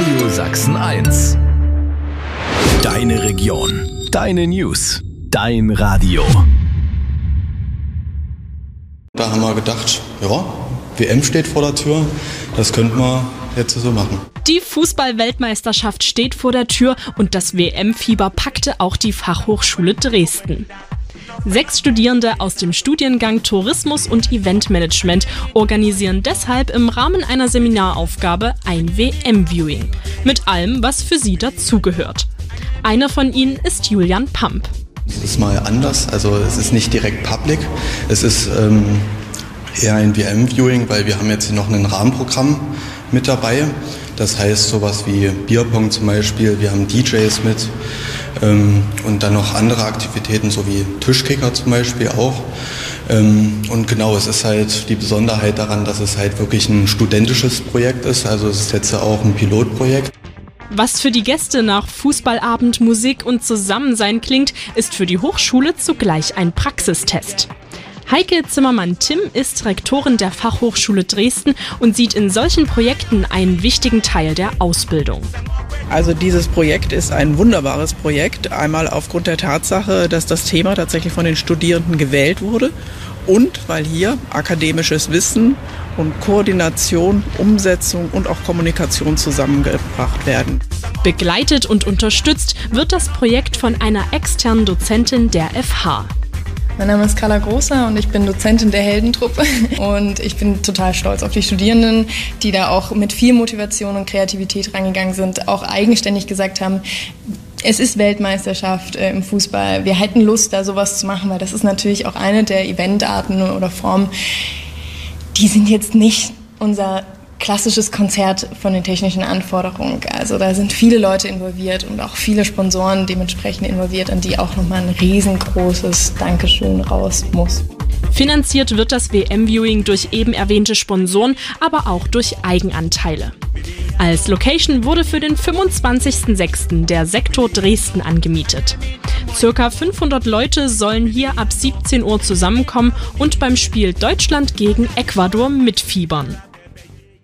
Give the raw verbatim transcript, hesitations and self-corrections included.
Radio Sachsen eins. Deine Region, deine News, dein Radio. Da haben wir gedacht, ja, W M steht vor der Tür, das könnten wir jetzt so machen. Die Fußball-Weltmeisterschaft steht vor der Tür und das W M-Fieber packte auch die Fachhochschule Dresden. Sechs Studierende aus dem Studiengang Tourismus und Eventmanagement organisieren deshalb im Rahmen einer Seminaraufgabe ein W M-Viewing. Mit allem, was für sie dazugehört. Einer von ihnen ist Julian Pamp. Es ist mal anders, also es ist nicht direkt public, es ist ähm, eher ein W M-Viewing, weil wir haben jetzt hier noch ein Rahmenprogramm mit dabei. Das heißt sowas wie Bierpong zum Beispiel, wir haben D Js mit ähm, und dann noch andere Aktivitäten, so wie Tischkicker zum Beispiel auch. Ähm, und genau, es ist halt die Besonderheit daran, dass es halt wirklich ein studentisches Projekt ist, also es ist jetzt auch ein Pilotprojekt. Was für die Gäste nach Fußballabend, Musik und Zusammensein klingt, ist für die Hochschule zugleich ein Praxistest. Heike Zimmermann-Timm ist Rektorin der Fachhochschule Dresden und sieht in solchen Projekten einen wichtigen Teil der Ausbildung. Also dieses Projekt ist ein wunderbares Projekt, einmal aufgrund der Tatsache, dass das Thema tatsächlich von den Studierenden gewählt wurde und weil hier akademisches Wissen und Koordination, Umsetzung und auch Kommunikation zusammengebracht werden. Begleitet und unterstützt wird das Projekt von einer externen Dozentin der F H. Mein Name ist Carla Großer und ich bin Dozentin der Heldentruppe und ich bin total stolz auf die Studierenden, die da auch mit viel Motivation und Kreativität rangegangen sind, auch eigenständig gesagt haben, es ist Weltmeisterschaft äh, im Fußball, wir hätten Lust, da sowas zu machen, weil das ist natürlich auch eine der Eventarten oder Formen, die sind jetzt nicht unser klassisches Konzert von den technischen Anforderungen. Also da sind viele Leute involviert und auch viele Sponsoren dementsprechend involviert, an die auch nochmal ein riesengroßes Dankeschön raus muss. Finanziert wird das W M-Viewing durch eben erwähnte Sponsoren, aber auch durch Eigenanteile. Als Location wurde für den fünfundzwanzigsten sechsten der Sektor Dresden angemietet. Circa fünfhundert Leute sollen hier ab siebzehn Uhr zusammenkommen und beim Spiel Deutschland gegen Ecuador mitfiebern.